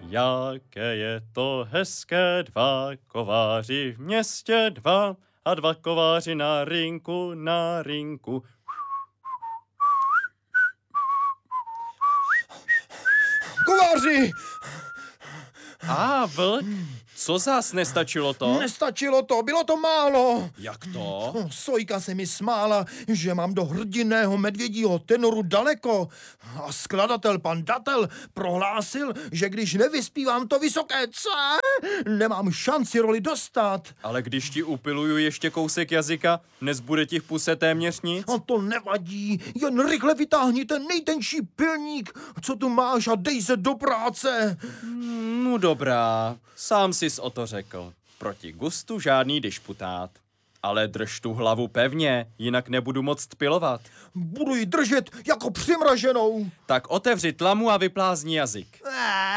Jaké je to hezké, dva kováři v městě dva a dva kováři na rinku. Kováři! Vlk? Co zas, nestačilo to? Nestačilo to, bylo to málo. Jak to? Sojka se mi smála, že mám do hrdinného medvědího tenoru daleko. A skladatel pan Datel prohlásil, že když nevyspívám to vysoké C, nemám šanci roli dostat. Ale když ti upiluju ještě kousek jazyka, nezbude ti v puse téměř nic? A to nevadí, jen rychle vytáhni ten nejtenčí pilník, co tu máš a dej se do práce. No dobrá, sám sis o to řekl. Proti gustu žádný dišputát. Ale drž tu hlavu pevně, jinak nebudu moct pilovat. Budu ji držet jako přimraženou. Tak otevři tlamu a vyplázni jazyk.